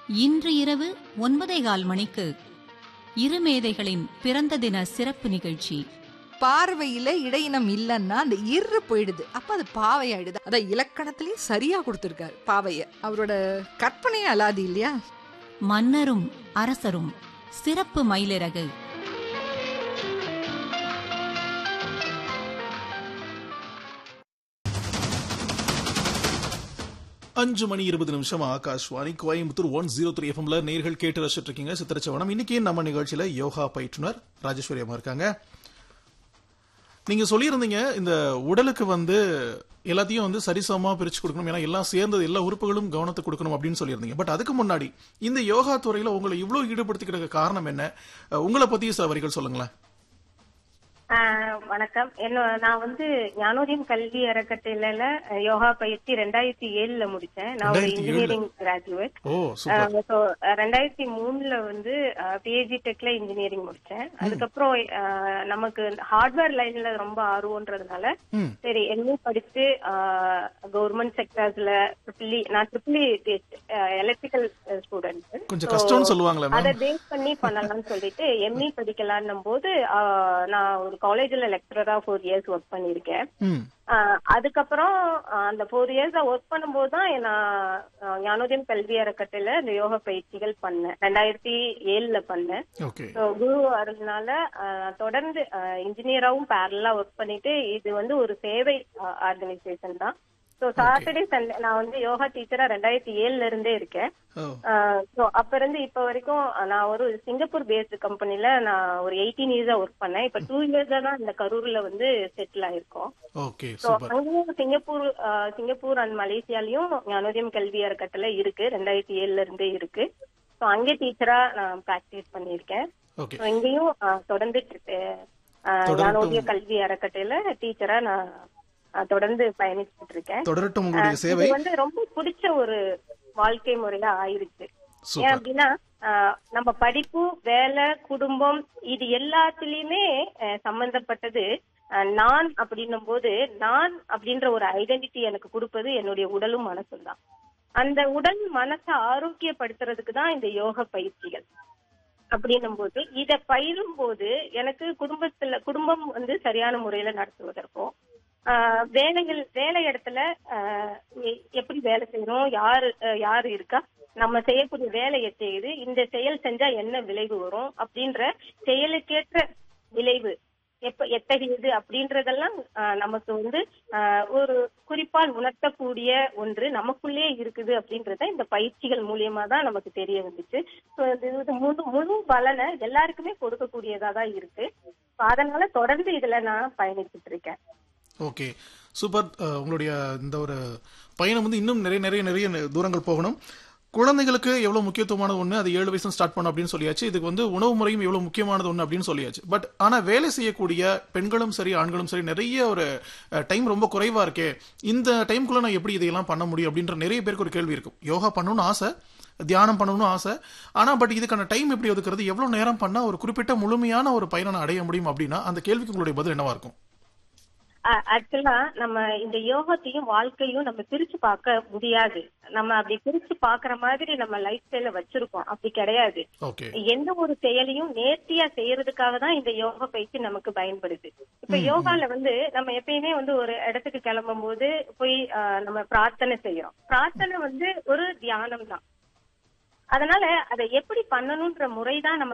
இன்று இரவு 9:15 மணிக்கு இருமேதைகளின் பிறந்த தின சிறப்பு நிகழ்ச்சி. பார்வையில இடையினம் இல்லன்னா அந்த இரு போயிடுது, அப்ப அது பாவை ஆயிடுது. அத இலக்கணத்திலயும் சரியா கொடுத்திருக்காரு பாவைய. அவரோட கற்பனையே அலாதி இல்லையா? மன்னரும் அரசரும் சிறப்பு மயிலிறகு. அஞ்சு மணி 20 நிமிஷம் ஆகாஷ்வாணி கோயம்புத்தூர் 103 FM நேர்கள் கேட்டு ரசிச்சிட்டு இருக்கீங்க சித்திரச்சவனம். இன்னைக்கு நம்ம நிகழ்ச்சியில யோகா பயிற்றுனர் ராஜேஸ்வரி அம்மா இருக்காங்க. நீங்க சொல்லியிருந்தீங்க இந்த உடலுக்கு எல்லாத்தையும் சரிசமமா பிரிச்சு கொடுக்கணும், ஏன்னா எல்லாம் சேர்ந்தது, எல்லா உறுப்புகளும் கவனத்தை கொடுக்கணும் அப்படின்னு சொல்லியிருந்தீங்க. பட் அதுக்கு முன்னாடி இந்த யோகா துறையில உங்களை இவ்வளவு ஈடுபடுத்திக்கிற காரணம் என்ன? உங்களை பத்தி சில வரிகள் சொல்லுங்களேன். வணக்கம். நான் ஞானோதயம் கல்வி அறக்கட்டளையில யோகா பயிற்சி 2007 முடிச்சேன். நான் ஒரு இன்ஜினியரிங் கிராஜுவேட். 2003 பிஹெச்டி டெக்ல இன்ஜினியரிங் முடிச்சேன். அதுக்கப்புறம் நமக்கு ஹார்ட்வேர் லைன்ல ரொம்ப ஆர்வம்ன்றதுனால சரி எம்ஏ படிச்சு கவர்மெண்ட் செக்டர்ஸ்ல நான் ட்ரிபிள் எலக்ட்ரிக்கல் ஸ்டூடெண்ட், கொஞ்சம் கஷ்டம்னு சொல்லுவாங்களே, அதை பேஸ் பண்ணி பண்ணலாம்னு சொல்லிட்டு எம்ஏ படிக்கலான்னும் போது நான் ஒரு காலேஜ்ல லெக்சரரா 4 years ஒர்க் பண்ணிருக்கேன். அதுக்கப்புறம் அந்த 4 years ஒர்க் பண்ணும்போது தான் நான் ஞானோதயம் கல்வி அறக்கட்டளையில இந்த யோகா பயிற்சிகள் பண்ணேன். 2007 பண்ணேன். குரு அருள்னால தொடர்ந்து இன்ஜினியராவும் பேரலா ஒர்க் பண்ணிட்டு, இது ஒரு சேவை ஆர்கனைசேஷன் தான். சாட்டர்டே சண்டே நான் யோகா டீச்சரா 2007 இருந்தே இருக்கேன். அப்ப இருந்து இப்ப வரைக்கும் நான் ஒரு சிங்கப்பூர் பேஸ்ட் கம்பெனில நான் ஒரு 18 years ஒர்க் பண்ணேன். இப்ப 2 years தான் இந்த கரூர்ல செட்டில் ஆயிருக்கோம். அங்கேயும் சிங்கப்பூர் அண்ட் மலேசியாலயும் ஞானோதயம் கல்வி அறக்கட்டளை இருக்கு, 2007 இருந்தே இருக்கு. அங்கே டீச்சரா நான் பிராக்டிஸ் பண்ணிருக்கேன். இங்கேயும் தொடர்ந்துட்டு இருக்கேன். ஞானோதய கல்வி அறக்கட்டளையில டீச்சரா நான் தொடர்ந்து பயணிச்சுட்டு இருக்கேன். இது ரொம்ப பிடிச்ச ஒரு வாழ்க்கை முறையா ஆயிருச்சு. ஏன் அப்படின்னா நம்ம படிப்பு, வேலை, குடும்பம் இது எல்லாத்துலயுமே சம்பந்தப்பட்டது. நான் அப்படின்னும் போது நான் அப்படின்ற ஒரு ஐடென்டிட்டி எனக்கு கொடுப்பது என்னுடைய உடலும் மனசும் தான். அந்த உடல் மனசை ஆரோக்கியப்படுத்துறதுக்கு தான் இந்த யோக பயிற்சிகள். அப்படின்னும் போது இத பயிரும் போது எனக்கு குடும்பம் சரியான முறையில நடத்துவதற்கும், வேலை இடத்துல எப்படி வேலை செய்யணும், யாரு இருக்கா, நம்ம செய்யக்கூடிய வேலையை செய்யுது, இந்த செயல் செஞ்சா என்ன விளைவு வரும் அப்படின்ற செயலுக்கேற்ற விளைவு எத்தகையது அப்படின்றதெல்லாம் நமக்கு ஒரு குறிப்பால் உணர்த்தக்கூடிய ஒன்று நமக்குள்ளே இருக்குது அப்படின்றத இந்த பயிற்சிகள் மூலியமா தான் நமக்கு தெரிய வந்துச்சு. முழு பலனை எல்லாருக்குமே கொடுக்கக்கூடியதா தான் இருக்கு. அதனால தொடர்ந்து இதுல நான் பயணிச்சுட்டு இருக்கேன். Okay, super. உங்களுடைய இந்த ஒரு பயணம் இன்னும் நிறைய தூரங்கள் போகணும். குழந்தைகளுக்கு எவ்வளவு முக்கியத்துவமானது ஒண்ணு, அது 7 வயசுல ஸ்டார்ட் பண்ணும் அப்படின்னு சொல்லியாச்சு. இதுக்கு உணவு முறையும் எவ்வளவு முக்கியமானது ஒண்ணு அப்படின்னு சொல்லியாச்சு. பட் ஆனா வேலை செய்யக்கூடிய பெண்களும் சரி ஆண்களும் சரி நிறைய ஒரு டைம் ரொம்ப குறைவா இருக்கே, இந்த டைம்குள்ள நான் எப்படி இதையெல்லாம் பண்ண முடியும் அப்படின்ற நிறைய பேருக்கு ஒரு கேள்வி இருக்கும். யோகா பண்ணணும்னு ஆசை, தியானம் பண்ணணும்னு ஆசை, ஆனா பட் இதுக்கான டைம் எப்படி ஒதுக்குறது, எவ்வளவு நேரம் பண்ணா ஒரு குறிப்பிட்ட முழுமையான ஒரு பயனை அடைய முடியும் அப்படின்னா அந்த கேள்விக்கு உங்களுடைய பதில் என்னவா இருக்கும்? ஆக்சுவலா நம்ம இந்த யோகத்தையும் வாழ்க்கையும் நம்ம பிரிச்சு பார்க்க முடியாது. நம்ம அப்படி பிரிச்சு பாக்குற மாதிரி நம்ம லைஃப் ஸ்டைல வச்சிருக்கோம், அப்படி கிடையாது. எந்த ஒரு செயலையும் நேர்த்தியா செய்யறதுக்காக தான் இந்த யோகா பயிற்சி நமக்கு பயன்படுது. இப்ப யோகால நம்ம எப்பயுமே ஒரு இடத்துக்கு கிளம்பும் போது போய் நம்ம பிரார்த்தனை செய்யறோம். பிரார்த்தனை ஒரு தியானம் தான். அதனால அதை எப்படி பண்ணணும்ன்ற முறைதான் நம்ம